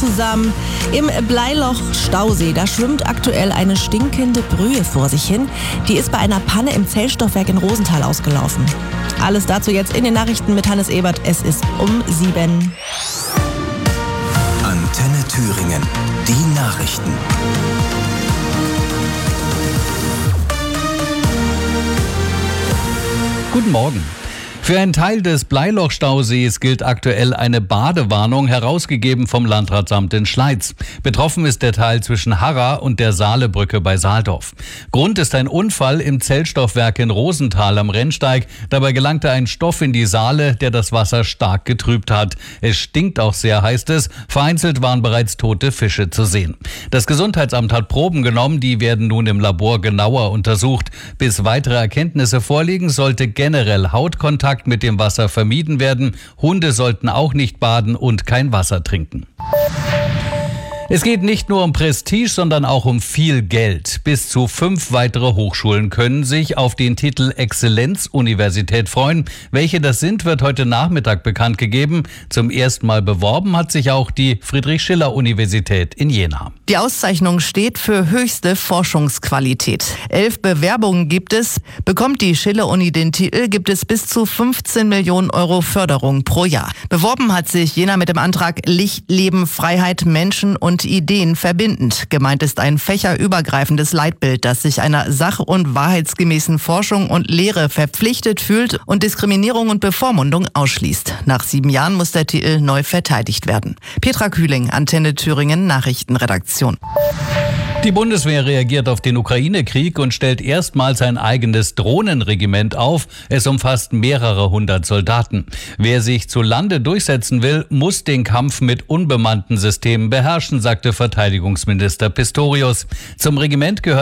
zusammen. Im Bleiloch-Stausee, da schwimmt aktuell eine stinkende Brühe vor sich hin. Die ist bei einer Panne im Zellstoffwerk in Rosenthal ausgelaufen. Alles dazu jetzt in den Nachrichten mit Hannes Ebert. Es ist um 7. Antenne Thüringen, die Nachrichten. Guten Morgen. Für einen Teil des Bleiloch-Stausees gilt aktuell eine Badewarnung, herausgegeben vom Landratsamt in Schleiz. Betroffen ist der Teil zwischen Harra und der Saalebrücke bei Saaldorf. Grund ist ein Unfall im Zellstoffwerk in Rosenthal am Rennsteig. Dabei gelangte ein Stoff in die Saale, der das Wasser stark getrübt hat. Es stinkt auch sehr, heißt es. Vereinzelt waren bereits tote Fische zu sehen. Das Gesundheitsamt hat Proben genommen, die werden nun im Labor genauer untersucht. Bis weitere Erkenntnisse vorliegen, sollte generell Hautkontakt mit dem Wasser vermieden werden. Hunde sollten auch nicht baden und kein Wasser trinken. Es geht nicht nur um Prestige, sondern auch um viel Geld. Bis zu 5 weitere Hochschulen können sich auf den Titel Exzellenzuniversität freuen. Welche das sind, wird heute Nachmittag bekannt gegeben. Zum ersten Mal beworben hat sich auch die Friedrich-Schiller-Universität in Jena. Die Auszeichnung steht für höchste Forschungsqualität. 11 Bewerbungen gibt es. Bekommt die Schiller-Uni den Titel, gibt es bis zu 15 Millionen Euro Förderung pro Jahr. Beworben hat sich Jena mit dem Antrag Licht, Leben, Freiheit, Menschen und Ideen verbindend. Gemeint ist ein fächerübergreifendes Leitbild, das sich einer sach- und wahrheitsgemäßen Forschung und Lehre verpflichtet fühlt und Diskriminierung und Bevormundung ausschließt. Nach 7 Jahren muss der Titel neu verteidigt werden. Petra Kühling, Antenne Thüringen, Nachrichtenredaktion. Die Bundeswehr reagiert auf den Ukraine-Krieg und stellt erstmals ein eigenes Drohnenregiment auf. Es umfasst mehrere 100 Soldaten. Wer sich zu Lande durchsetzen will, muss den Kampf mit unbemannten Systemen beherrschen, sagte Verteidigungsminister Pistorius. Zum Regiment gehört